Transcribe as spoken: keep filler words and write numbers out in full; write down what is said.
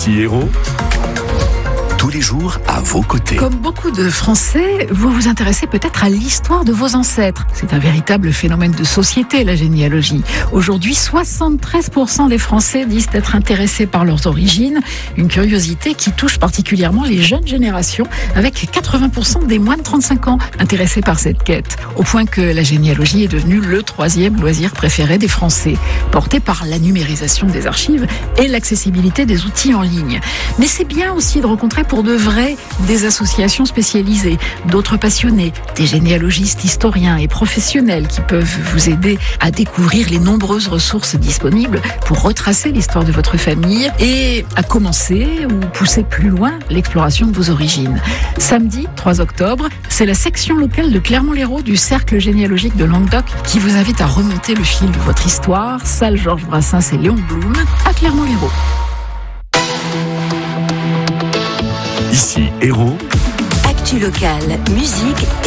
Ici Héros, tous les jours à vos côtés. Comme beaucoup de Français, vous vous intéressez peut-être à l'histoire de vos ancêtres. C'est un véritable phénomène de société, la généalogie. Aujourd'hui, soixante-treize pour cent des Français disent être intéressés par leurs origines. Une curiosité qui touche particulièrement les jeunes générations, avec quatre-vingts pour cent des moins de trente-cinq ans intéressés par cette quête. Au point que la généalogie est devenue le troisième loisir préféré des Français, porté par la numérisation des archives et l'accessibilité des outils en ligne. Mais c'est bien aussi de rencontrer pour de vrai des associations spécialisées, d'autres passionnés, des généalogistes, historiens et professionnels qui peuvent vous aider à découvrir les nombreuses ressources disponibles pour retracer l'histoire de votre famille et à commencer ou pousser plus loin l'exploration de vos origines. Samedi trois octobre, c'est la section locale de Clermont-Lérault du Cercle généalogique de Languedoc qui vous invite à remonter le fil de votre histoire. Salle Georges Brassens et Léon Blum à Clermont-Lérault. Ici Héros, Actu locale, musique